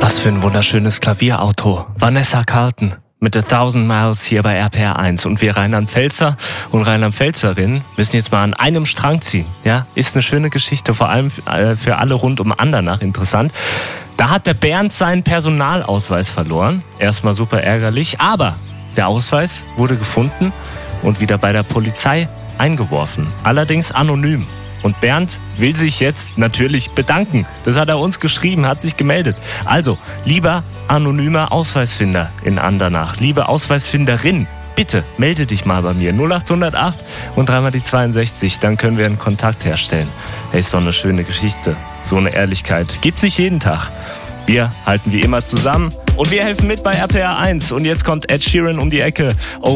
Was für ein wunderschönes Klavierauto. Vanessa Carlton mit The 1000 Miles hier bei RPR 1. Und wir Rheinland-Pfälzer und Rheinland-Pfälzerinnen müssen jetzt mal an einem Strang ziehen. Ja, ist eine schöne Geschichte, vor allem für alle rund um Andernach interessant. Da hat der Bernd seinen Personalausweis verloren. Erstmal super ärgerlich, aber der Ausweis wurde gefunden und wieder bei der Polizei eingeworfen. Allerdings anonym. Und Bernd will sich jetzt natürlich bedanken. Das hat er uns geschrieben, hat sich gemeldet. Also, lieber anonymer Ausweisfinder in Andernach, liebe Ausweisfinderin, bitte melde dich mal bei mir. 0808 und dreimal die 62, dann können wir einen Kontakt herstellen. Hey, ist doch eine schöne Geschichte. So eine Ehrlichkeit gibt sich jeden Tag. Wir halten wie immer zusammen und wir helfen mit bei RPR 1. Und jetzt kommt Ed Sheeran um die Ecke.